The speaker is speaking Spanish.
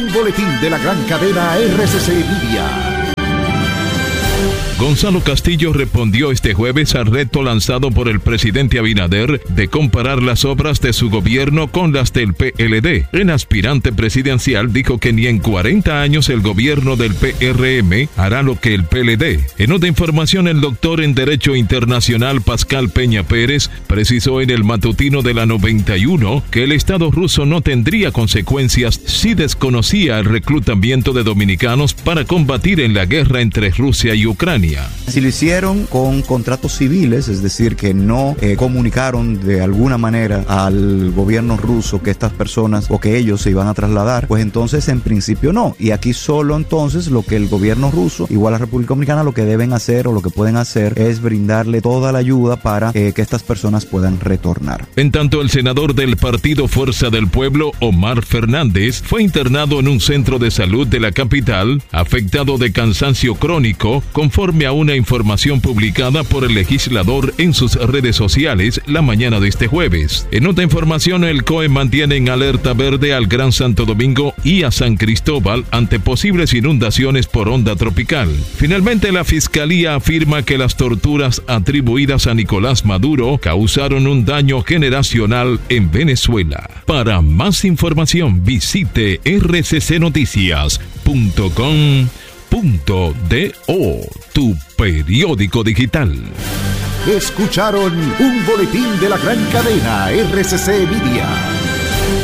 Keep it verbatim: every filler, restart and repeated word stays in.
un boletín de la gran cadena R C C Media. Gonzalo Castillo respondió este jueves al reto lanzado por el presidente Abinader de comparar las obras de su gobierno con las del P L D. El aspirante presidencial dijo que ni en cuarenta años el gobierno del P R M hará lo que el P L D. En otra información, el doctor en Derecho Internacional Pascal Peña Pérez precisó en el matutino de la noventa y uno que el Estado ruso no tendría consecuencias si desconocía el reclutamiento de dominicanos para combatir en la guerra entre Rusia y Ucrania. Si lo hicieron con contratos civiles, es decir, que no eh, comunicaron de alguna manera al gobierno ruso que estas personas o que ellos se iban a trasladar, pues entonces en principio no. Y aquí solo entonces lo que el gobierno ruso, igual la República Dominicana, lo que deben hacer o lo que pueden hacer es brindarle toda la ayuda para eh, que estas personas puedan retornar. En tanto, el senador del partido Fuerza del Pueblo, Omar Fernández, fue internado en un centro de salud de la capital, afectado de cansancio crónico, conforme a una información publicada por el legislador en sus redes sociales la mañana de este jueves. En otra información, el C O E mantiene en alerta verde al Gran Santo Domingo y a San Cristóbal ante posibles inundaciones por onda tropical. Finalmente, la Fiscalía afirma que las torturas atribuidas a Nicolás Maduro causaron un daño generacional en Venezuela. Para más información, visite r c c noticias punto com punto do, tu periódico digital. Escucharon un boletín de la gran cadena R C C Media.